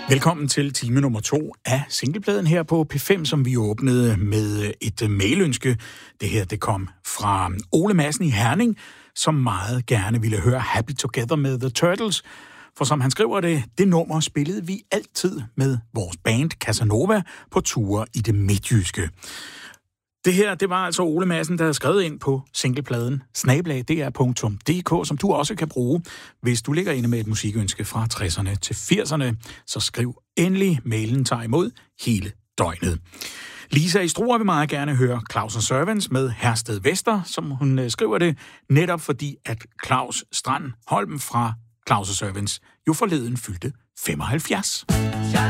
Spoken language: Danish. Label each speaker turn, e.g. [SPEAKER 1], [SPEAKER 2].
[SPEAKER 1] Velkommen til time nummer 2 af singlepladen her på P5, som vi åbnede med et mailønske. Det her, det kom fra Ole Madsen i Herning, som meget gerne ville høre Happy Together med The Turtles. For som han skriver det nummer spillede vi altid med vores band Casanova på ture i det midtjyske. Det her, det var altså Ole Madsen, der havde skrevet ind på singlepladen @dr.dk, som du også kan bruge. Hvis du ligger inde med et musikønske fra 60'erne til 80'erne, så skriv endelig. Mailen tager imod hele døgnet. Lisa i Struer vil meget gerne høre Claus & Servants med Hersted Vester, som hun skriver det, netop fordi at Claus Strand Holm fra Claus & Servants jo forleden fyldte 75.